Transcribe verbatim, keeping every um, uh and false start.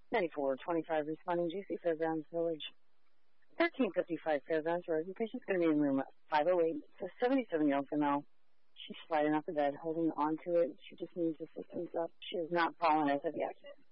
ninety-four twenty-five responding, G C Fairgrounds Village. thirteen fifty-five Fairgrounds Road. Your patient's going to be in room five oh eight. It's a seventy-seven-year-old female. She's sliding off the bed, holding on to it. She just needs assistance up. She has not fallen as of yet.